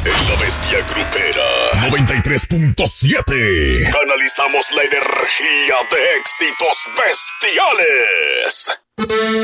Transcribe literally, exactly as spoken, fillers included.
En La Bestia Grupera noventa y tres punto siete canalizamos la energía de éxitos bestiales.